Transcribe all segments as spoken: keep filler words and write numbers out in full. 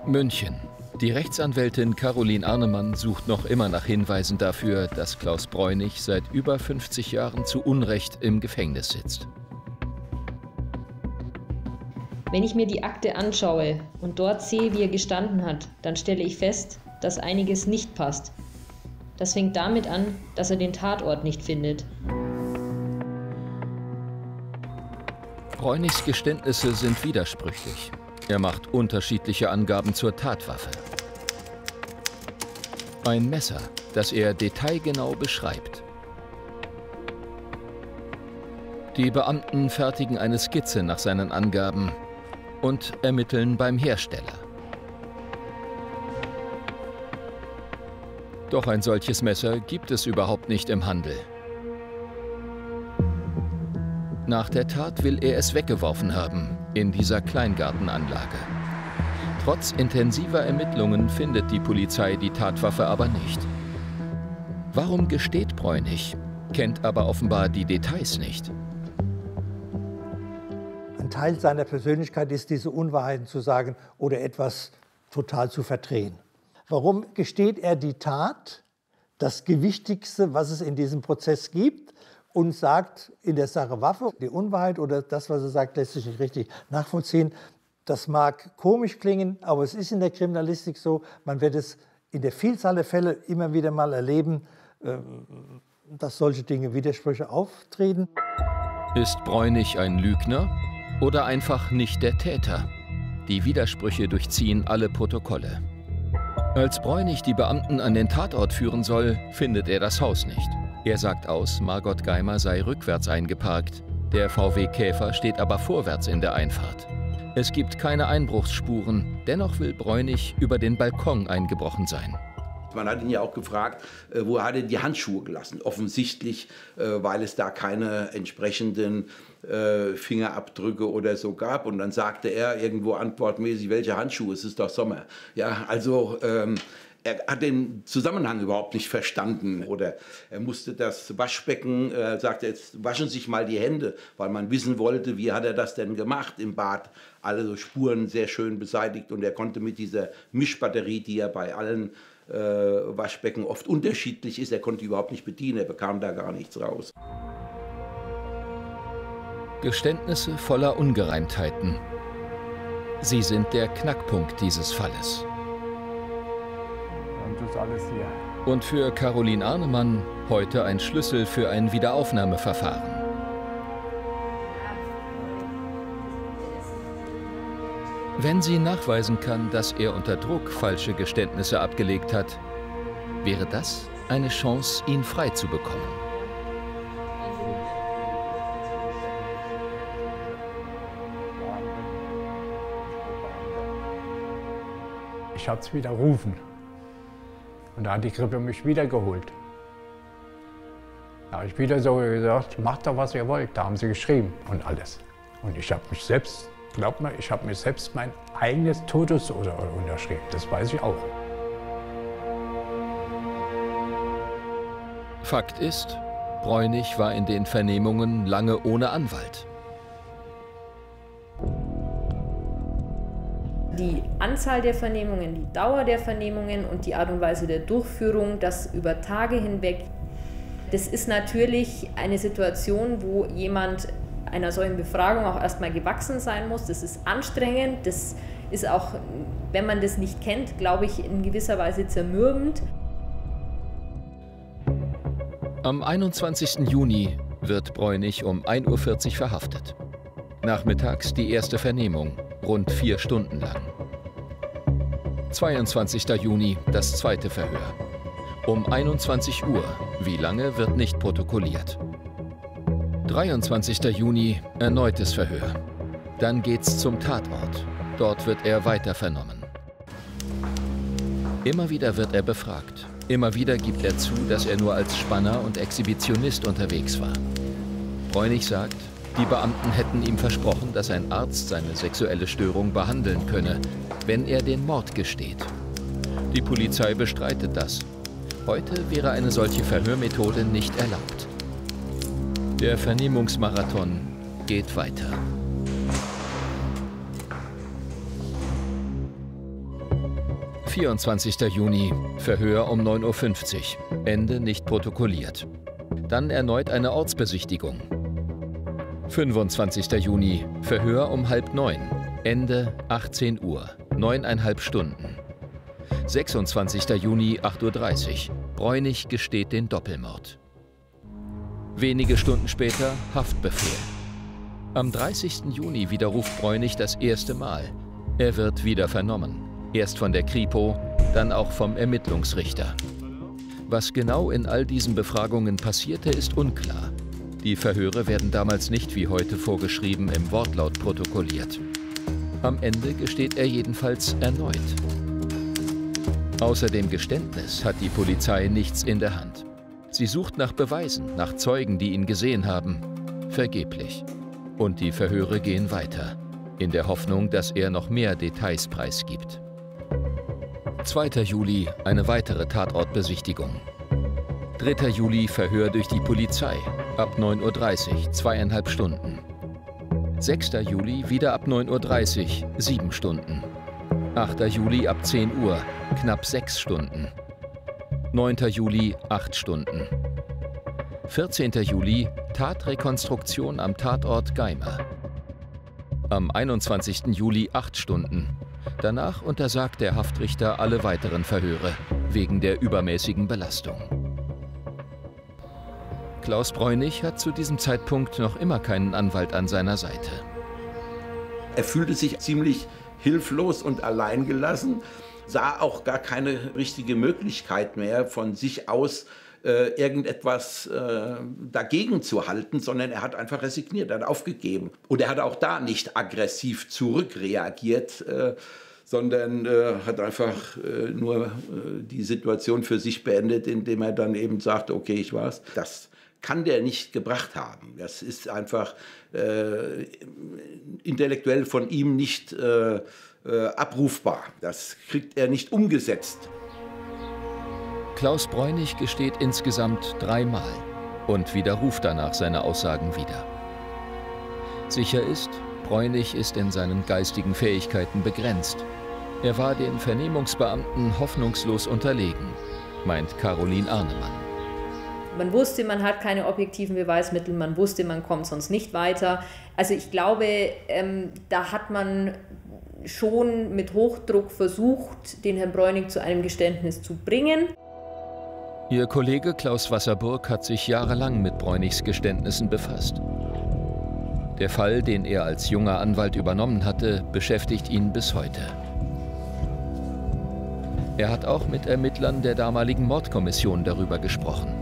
München. Die Rechtsanwältin Caroline Arnemann sucht noch immer nach Hinweisen dafür, dass Klaus Bräunig seit über fünfzig Jahren zu Unrecht im Gefängnis sitzt. Wenn ich mir die Akte anschaue und dort sehe, wie er gestanden hat, dann stelle ich fest, dass einiges nicht passt. Das fängt damit an, dass er den Tatort nicht findet. Bräunigs Geständnisse sind widersprüchlich. Er macht unterschiedliche Angaben zur Tatwaffe. Ein Messer, das er detailgenau beschreibt. Die Beamten fertigen eine Skizze nach seinen Angaben und ermitteln beim Hersteller. Doch ein solches Messer gibt es überhaupt nicht im Handel. Nach der Tat will er es weggeworfen haben, in dieser Kleingartenanlage. Trotz intensiver Ermittlungen findet die Polizei die Tatwaffe aber nicht. Warum gesteht Bräunig, kennt aber offenbar die Details nicht? Ein Teil seiner Persönlichkeit ist, diese Unwahrheiten zu sagen oder etwas total zu verdrehen. Warum gesteht er die Tat, das Gewichtigste, was es in diesem Prozess gibt, und sagt in der Sache Waffe, die Unwahrheit oder das, was er sagt, lässt sich nicht richtig nachvollziehen. Das mag komisch klingen, aber es ist in der Kriminalistik so, man wird es in der Vielzahl der Fälle immer wieder mal erleben, dass solche Dinge, Widersprüche auftreten. Ist Bräunig ein Lügner oder einfach nicht der Täter? Die Widersprüche durchziehen alle Protokolle. Als Bräunig die Beamten an den Tatort führen soll, findet er das Haus nicht. Er sagt aus, Margot Geimer sei rückwärts eingeparkt. Der V W Käfer steht aber vorwärts in der Einfahrt. Es gibt keine Einbruchsspuren, dennoch will Bräunig über den Balkon eingebrochen sein. Man hat ihn ja auch gefragt, wo hat er die Handschuhe gelassen? Offensichtlich, weil es da keine entsprechenden Fingerabdrücke oder so gab. Und dann sagte er irgendwo antwortmäßig, welche Handschuhe? Es ist doch Sommer. Ja, also ähm, er hat den Zusammenhang überhaupt nicht verstanden. Oder er musste das Waschbecken, er sagte, jetzt waschen sich mal die Hände, weil man wissen wollte, wie hat er das denn gemacht im Bad. Alle so Spuren sehr schön beseitigt. Und er konnte mit dieser Mischbatterie, die er bei allen äh, Waschbecken oft unterschiedlich ist, er konnte überhaupt nicht bedienen, er bekam da gar nichts raus. Geständnisse voller Ungereimtheiten. Sie sind der Knackpunkt dieses Falles. Und das alles hier. Und für Caroline Arnemann heute ein Schlüssel für ein Wiederaufnahmeverfahren. Wenn sie nachweisen kann, dass er unter Druck falsche Geständnisse abgelegt hat, wäre das eine Chance, ihn frei zu bekommen. Ich habe es widerrufen. Und da hat die Krippe mich wieder geholt. Da habe ich wieder so gesagt, macht doch, was ihr wollt. Da haben sie geschrieben und alles. Und ich habe mich selbst, glaubt mir, ich habe mir selbst mein eigenes Todesurteil unterschrieben. Das weiß ich auch. Fakt ist, Bräunig war in den Vernehmungen lange ohne Anwalt. Die Anzahl der Vernehmungen, die Dauer der Vernehmungen und die Art und Weise der Durchführung, das über Tage hinweg, das ist natürlich eine Situation, wo jemand einer solchen Befragung auch erstmal gewachsen sein muss. Das ist anstrengend, das ist auch, wenn man das nicht kennt, glaube ich, in gewisser Weise zermürbend. Am einundzwanzigsten Juni wird Bräunig um ein Uhr vierzig verhaftet. Nachmittags die erste Vernehmung, rund vier Stunden lang. zweiundzwanzigsten Juni das zweite Verhör. Um einundzwanzig Uhr, wie lange wird nicht protokolliert. dreiundzwanzigsten Juni erneutes Verhör. Dann geht's zum Tatort. Dort wird er weiter vernommen. Immer wieder wird er befragt. Immer wieder gibt er zu, dass er nur als Spanner und Exhibitionist unterwegs war. Bräunig sagt, die Beamten hätten ihm versprochen, dass ein Arzt seine sexuelle Störung behandeln könne, wenn er den Mord gesteht. Die Polizei bestreitet das. Heute wäre eine solche Verhörmethode nicht erlaubt. Der Vernehmungsmarathon geht weiter. vierundzwanzigster Juni, Verhör um neun Uhr fünfzig, Ende nicht protokolliert. Dann erneut eine Ortsbesichtigung. fünfundzwanzigster Juni, Verhör um halb neun, Ende achtzehn Uhr, neuneinhalb Stunden. sechsundzwanzigster Juni, acht Uhr dreißig, Bräunig gesteht den Doppelmord. Wenige Stunden später Haftbefehl. Am dreißigsten Juni widerruft Bräunig das erste Mal. Er wird wieder vernommen. Erst von der Kripo, dann auch vom Ermittlungsrichter. Was genau in all diesen Befragungen passierte, ist unklar. Die Verhöre werden damals nicht wie heute vorgeschrieben im Wortlaut protokolliert. Am Ende gesteht er jedenfalls erneut. Außer dem Geständnis hat die Polizei nichts in der Hand. Sie sucht nach Beweisen, nach Zeugen, die ihn gesehen haben. Vergeblich. Und die Verhöre gehen weiter, in der Hoffnung, dass er noch mehr Details preisgibt. zweiter Juli, eine weitere Tatortbesichtigung. dritter Juli, Verhör durch die Polizei, ab neun Uhr dreißig, zweieinhalb Stunden. sechster Juli, wieder ab neun Uhr dreißig, sieben Stunden. achter Juli ab zehn Uhr, knapp sechs Stunden. neunter Juli, acht Stunden. vierzehnter Juli, Tatrekonstruktion am Tatort Geimer. Am einundzwanzigsten Juli acht Stunden. Danach untersagt der Haftrichter alle weiteren Verhöre, wegen der übermäßigen Belastung. Klaus Bräunig hat zu diesem Zeitpunkt noch immer keinen Anwalt an seiner Seite. Er fühlte sich ziemlich hilflos und alleingelassen, sah auch gar keine richtige Möglichkeit mehr, von sich aus äh, irgendetwas äh, dagegen zu halten, sondern er hat einfach resigniert, er hat aufgegeben. Und er hat auch da nicht aggressiv zurückreagiert, äh, sondern äh, hat einfach äh, nur äh, die Situation für sich beendet, indem er dann eben sagte, okay, ich war's. Das kann der nicht gebracht haben. Das ist einfach äh, intellektuell von ihm nicht äh, äh, abrufbar. Das kriegt er nicht umgesetzt. Klaus Bräunig gesteht insgesamt dreimal und widerruft danach seine Aussagen wieder. Sicher ist, Bräunig ist in seinen geistigen Fähigkeiten begrenzt. Er war den Vernehmungsbeamten hoffnungslos unterlegen, meint Caroline Arnemann. Man wusste, man hat keine objektiven Beweismittel, man wusste, man kommt sonst nicht weiter. Also ich glaube, ähm, da hat man schon mit Hochdruck versucht, den Herrn Bräunig zu einem Geständnis zu bringen. Ihr Kollege Klaus Wasserburg hat sich jahrelang mit Bräunigs Geständnissen befasst. Der Fall, den er als junger Anwalt übernommen hatte, beschäftigt ihn bis heute. Er hat auch mit Ermittlern der damaligen Mordkommission darüber gesprochen.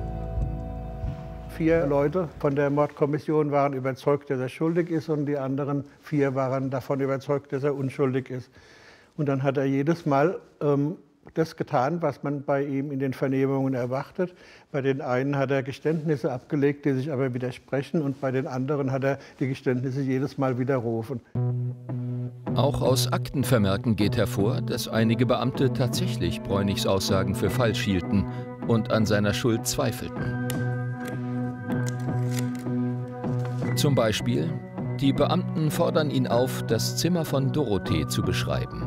Vier Leute von der Mordkommission waren überzeugt, dass er schuldig ist, und die anderen vier waren davon überzeugt, dass er unschuldig ist. Und dann hat er jedes Mal ähm, das getan, was man bei ihm in den Vernehmungen erwartet. Bei den einen hat er Geständnisse abgelegt, die sich aber widersprechen, und bei den anderen hat er die Geständnisse jedes Mal widerrufen. Auch aus Aktenvermerken geht hervor, dass einige Beamte tatsächlich Bräunigs Aussagen für falsch hielten und an seiner Schuld zweifelten. Zum Beispiel, die Beamten fordern ihn auf, das Zimmer von Dorothee zu beschreiben.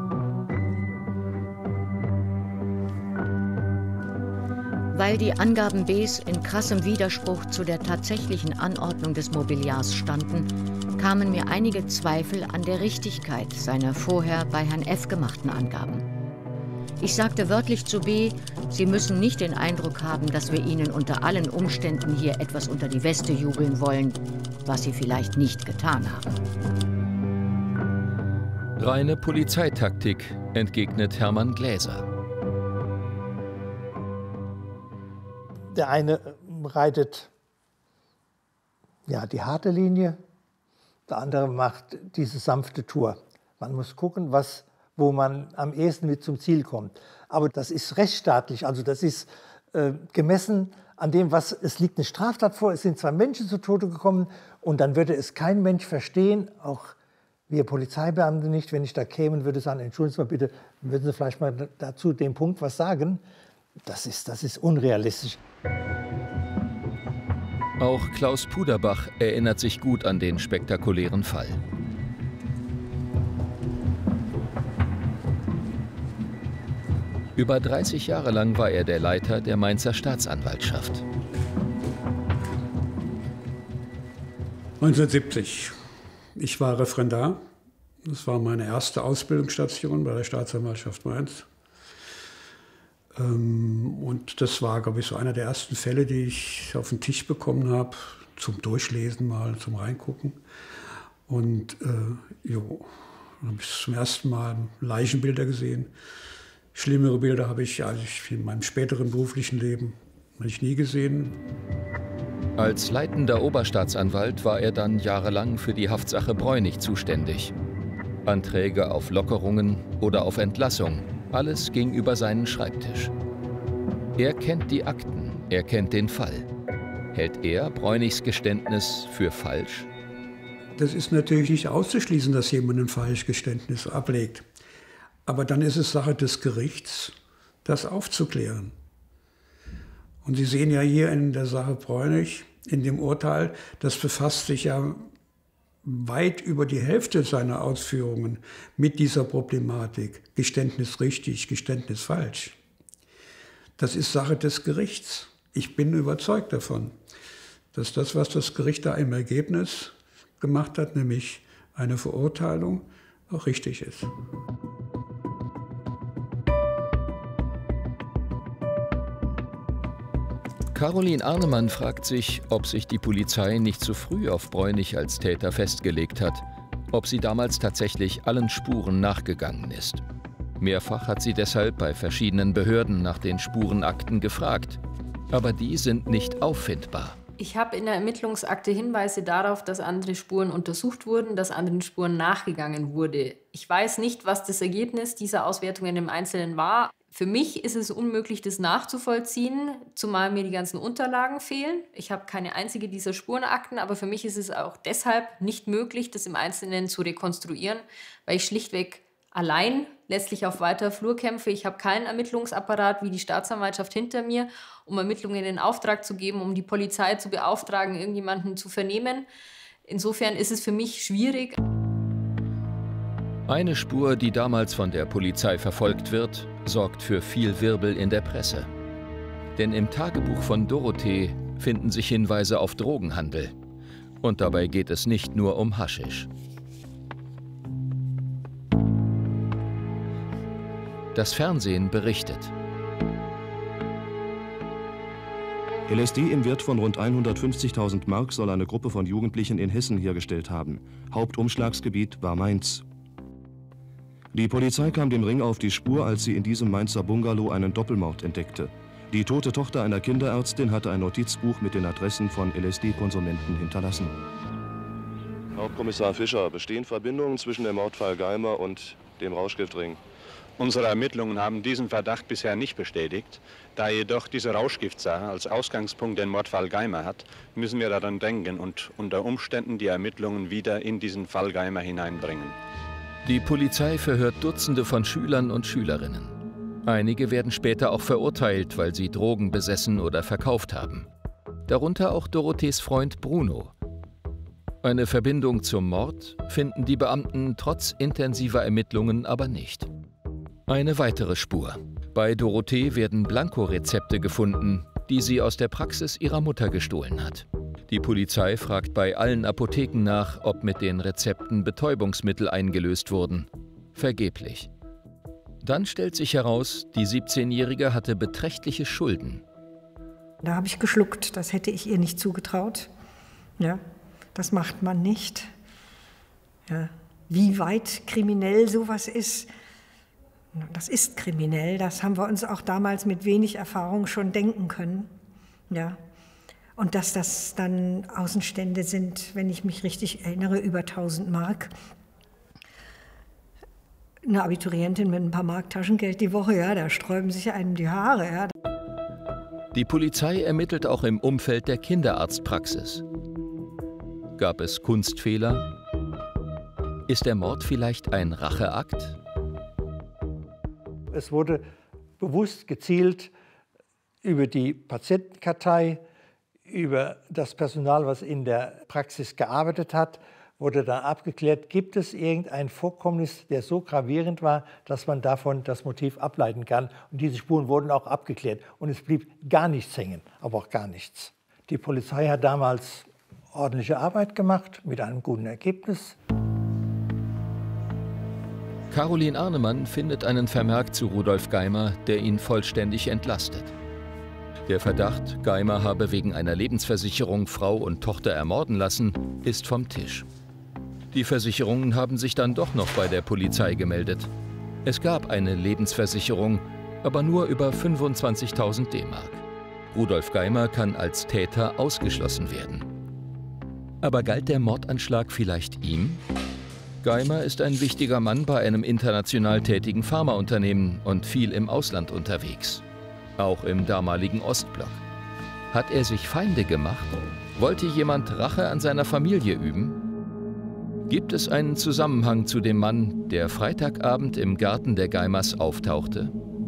Weil die Angaben B's in krassem Widerspruch zu der tatsächlichen Anordnung des Mobiliars standen, kamen mir einige Zweifel an der Richtigkeit seiner vorher bei Herrn F. gemachten Angaben. Ich sagte wörtlich zu B., Sie müssen nicht den Eindruck haben, dass wir Ihnen unter allen Umständen hier etwas unter die Weste jubeln wollen, was Sie vielleicht nicht getan haben. Reine Polizeitaktik, entgegnet Hermann Gläser. Der eine reitet ja, die harte Linie, der andere macht diese sanfte Tour. Man muss gucken, was, wo man am ehesten mit zum Ziel kommt. Aber das ist rechtsstaatlich, also das ist äh, gemessen an dem, was es liegt eine Straftat vor, es sind zwei Menschen zu Tode gekommen, und dann würde es kein Mensch verstehen, auch wir Polizeibeamte nicht, wenn ich da käme und würde sagen, entschuldigen Sie mal bitte, würden Sie vielleicht mal dazu den Punkt was sagen? Das ist, das ist unrealistisch. Auch Klaus Puderbach erinnert sich gut an den spektakulären Fall. Über dreißig Jahre lang war er der Leiter der Mainzer Staatsanwaltschaft. neunzehnhundertsiebzig. Ich war Referendar. Das war meine erste Ausbildungsstation bei der Staatsanwaltschaft Mainz. Und das war, glaube ich, so einer der ersten Fälle, die ich auf den Tisch bekommen habe, zum Durchlesen mal, zum Reingucken. Und äh, jo, dann habe ich zum ersten Mal Leichenbilder gesehen. Schlimmere Bilder habe ich, also ich in meinem späteren beruflichen Leben habe ich nie gesehen. Als leitender Oberstaatsanwalt war er dann jahrelang für die Haftsache Bräunig zuständig. Anträge auf Lockerungen oder auf Entlassung, alles ging über seinen Schreibtisch. Er kennt die Akten, er kennt den Fall. Hält er Bräunigs Geständnis für falsch? Das ist natürlich nicht auszuschließen, dass jemand ein Falschgeständnis ablegt. Aber dann ist es Sache des Gerichts, das aufzuklären. Und Sie sehen ja hier in der Sache Bräunig, in dem Urteil, das befasst sich ja weit über die Hälfte seiner Ausführungen mit dieser Problematik. Geständnis richtig, Geständnis falsch. Das ist Sache des Gerichts. Ich bin überzeugt davon, dass das, was das Gericht da im Ergebnis gemacht hat, nämlich eine Verurteilung, auch richtig ist. Caroline Arnemann fragt sich, ob sich die Polizei nicht zu früh auf Bräunig als Täter festgelegt hat, ob sie damals tatsächlich allen Spuren nachgegangen ist. Mehrfach hat sie deshalb bei verschiedenen Behörden nach den Spurenakten gefragt. Aber die sind nicht auffindbar. Ich habe in der Ermittlungsakte Hinweise darauf, dass andere Spuren untersucht wurden, dass anderen Spuren nachgegangen wurde. Ich weiß nicht, was das Ergebnis dieser Auswertungen im Einzelnen war. Für mich ist es unmöglich, das nachzuvollziehen, zumal mir die ganzen Unterlagen fehlen. Ich habe keine einzige dieser Spurenakten, aber für mich ist es auch deshalb nicht möglich, das im Einzelnen zu rekonstruieren, weil ich schlichtweg allein letztlich auf weiter Flur kämpfe. Ich habe keinen Ermittlungsapparat wie die Staatsanwaltschaft hinter mir, um Ermittlungen in Auftrag zu geben, um die Polizei zu beauftragen, irgendjemanden zu vernehmen. Insofern ist es für mich schwierig. Eine Spur, die damals von der Polizei verfolgt wird, sorgt für viel Wirbel in der Presse. Denn im Tagebuch von Dorothee finden sich Hinweise auf Drogenhandel. Und dabei geht es nicht nur um Haschisch. Das Fernsehen berichtet. L S D im Wert von rund hundertfünfzigtausend Mark soll eine Gruppe von Jugendlichen in Hessen hergestellt haben. Hauptumschlagsgebiet war Mainz. Die Polizei kam dem Ring auf die Spur, als sie in diesem Mainzer Bungalow einen Doppelmord entdeckte. Die tote Tochter einer Kinderärztin hatte ein Notizbuch mit den Adressen von L S D-Konsumenten hinterlassen. Hauptkommissar Fischer, bestehen Verbindungen zwischen dem Mordfall Geimer und dem Rauschgiftring? Unsere Ermittlungen haben diesen Verdacht bisher nicht bestätigt. Da jedoch diese Rauschgiftsache als Ausgangspunkt den Mordfall Geimer hat, müssen wir daran denken und unter Umständen die Ermittlungen wieder in diesen Fall Geimer hineinbringen. Die Polizei verhört Dutzende von Schülern und Schülerinnen. Einige werden später auch verurteilt, weil sie Drogen besessen oder verkauft haben. Darunter auch Dorothees Freund Bruno. Eine Verbindung zum Mord finden die Beamten trotz intensiver Ermittlungen aber nicht. Eine weitere Spur. Bei Dorothee werden Blanko-Rezepte gefunden, die sie aus der Praxis ihrer Mutter gestohlen hat. Die Polizei fragt bei allen Apotheken nach, ob mit den Rezepten Betäubungsmittel eingelöst wurden. Vergeblich. Dann stellt sich heraus, die siebzehnjährige hatte beträchtliche Schulden. Da habe ich geschluckt, das hätte ich ihr nicht zugetraut. Ja, das macht man nicht. Ja, wie weit kriminell sowas ist, das ist kriminell. Das haben wir uns auch damals mit wenig Erfahrung schon denken können. Ja. Und dass das dann Außenstände sind, wenn ich mich richtig erinnere, über tausend Mark. Eine Abiturientin mit ein paar Mark Taschengeld die Woche, ja, da sträuben sich einem die Haare. Ja. Die Polizei ermittelt auch im Umfeld der Kinderarztpraxis. Gab es Kunstfehler? Ist der Mord vielleicht ein Racheakt? Es wurde bewusst gezielt über die Patientenkartei, über das Personal, was in der Praxis gearbeitet hat, wurde dann abgeklärt, gibt es irgendein Vorkommnis, der so gravierend war, dass man davon das Motiv ableiten kann. Und diese Spuren wurden auch abgeklärt. Und es blieb gar nichts hängen, aber auch gar nichts. Die Polizei hat damals ordentliche Arbeit gemacht, mit einem guten Ergebnis. Caroline Arnemann findet einen Vermerk zu Rudolf Geimer, der ihn vollständig entlastet. Der Verdacht, Geimer habe wegen einer Lebensversicherung Frau und Tochter ermorden lassen, ist vom Tisch. Die Versicherungen haben sich dann doch noch bei der Polizei gemeldet. Es gab eine Lebensversicherung, aber nur über fünfundzwanzigtausend D-Mark. Rudolf Geimer kann als Täter ausgeschlossen werden. Aber galt der Mordanschlag vielleicht ihm? Geimer ist ein wichtiger Mann bei einem international tätigen Pharmaunternehmen und viel im Ausland unterwegs. Auch im damaligen Ostblock. Hat er sich Feinde gemacht? Wollte jemand Rache an seiner Familie üben? Gibt es einen Zusammenhang zu dem Mann, der Freitagabend im Garten der Geimers auftauchte?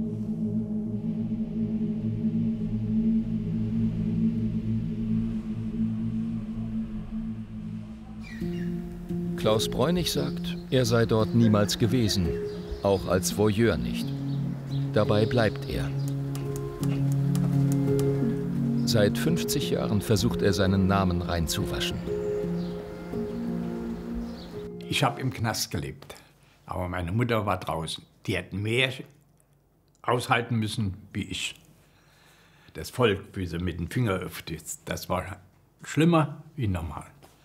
Klaus Bräunig sagt, er sei dort niemals gewesen, auch als Voyeur nicht. Dabei bleibt er. Seit fünfzig Jahren versucht er, seinen Namen reinzuwaschen. Ich habe im Knast gelebt, aber meine Mutter war draußen. Die hätten mehr aushalten müssen wie ich. Das Volk, wie sie mit dem Finger öffnet, das war schlimmer wie normal.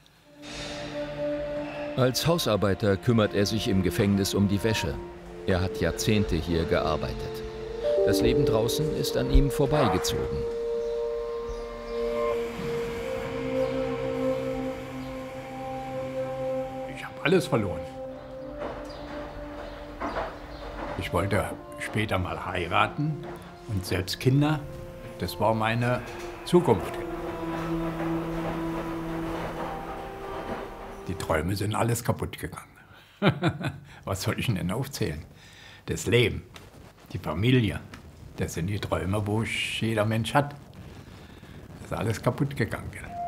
Als Hausarbeiter kümmert er sich im Gefängnis um die Wäsche. Er hat Jahrzehnte hier gearbeitet. Das Leben draußen ist an ihm vorbeigezogen. Ich habe alles verloren. Ich wollte später mal heiraten und selbst Kinder. Das war meine Zukunft. Die Träume sind alles kaputt gegangen. Was soll ich denn aufzählen? Das Leben, die Familie, das sind die Träume, wo jeder Mensch hat. Das ist alles kaputt gegangen.